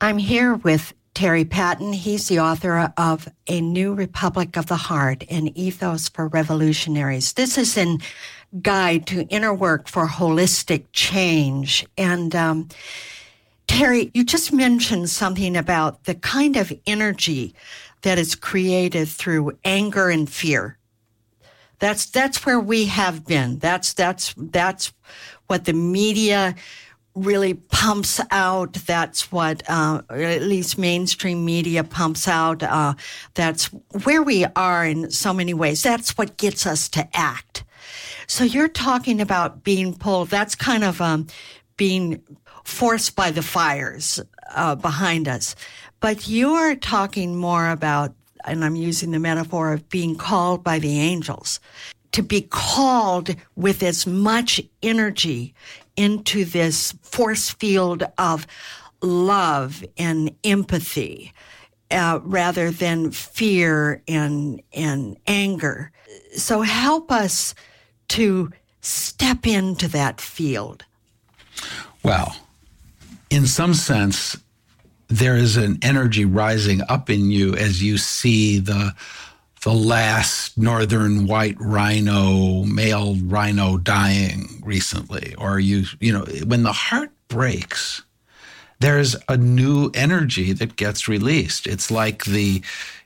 I'm here with Terry Patton. He's the author of A New Republic of the Heart, an ethos for revolutionaries. This is a guide to inner work for holistic change. And Terry, you just mentioned something about the kind of energy that is created through anger and fear. That's where we have been. That's what the media really pumps out. That's what, at least mainstream media pumps out. That's where we are in so many ways. That's what gets us to act. So you're talking about being pulled. That's kind of being forced by the fires behind us. But you're talking more about, and I'm using the metaphor of being called by the angels, to be called with as much energy into this force field of love and empathy, rather than fear and anger. So help us to step into that field. Well, in some sense, there is an energy rising up in you as you see the last northern white rhino, male rhino dying recently. Or you know, when the heart breaks, there's a new energy that gets released. It's like the,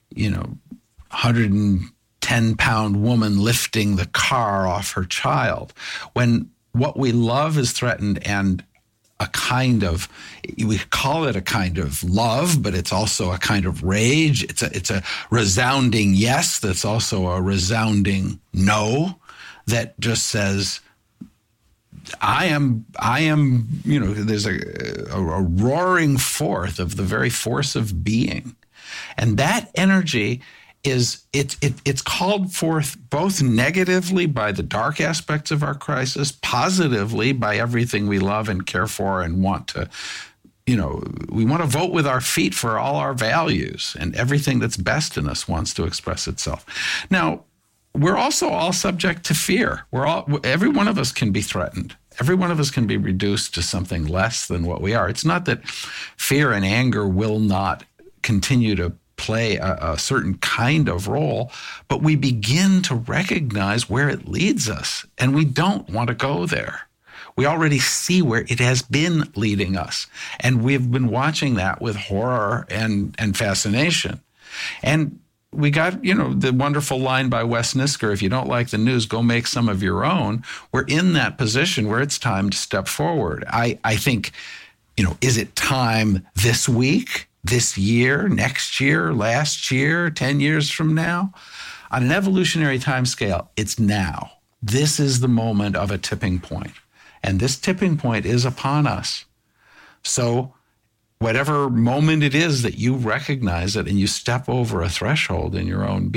110-pound woman lifting the car off her child. When what we love is threatened, and a kind of, we call it a kind of love, but it's also a kind of rage. It's a resounding yes that's also a resounding no that just says, I am, there's a roaring forth of the very force of being. And that energy it's called forth both negatively by the dark aspects of our crisis, positively by everything we love and care for and want to, we want to vote with our feet for all our values, and everything that's best in us wants to express itself. Now, we're also all subject to fear. Every one of us can be threatened. Every one of us can be reduced to something less than what we are. It's not that fear and anger will not continue to play a certain kind of role, but we begin to recognize where it leads us, and we don't want to go there. We already see where it has been leading us, and we've been watching that with horror and fascination. And we got, the wonderful line by Wes Nisker, if you don't like the news, go make some of your own. We're in that position where it's time to step forward. I think, is it time this week? This year, next year, last year, 10 years from now? On an evolutionary timescale, it's now. This is the moment of a tipping point. And this tipping point is upon us. So whatever moment it is that you recognize it and you step over a threshold in your own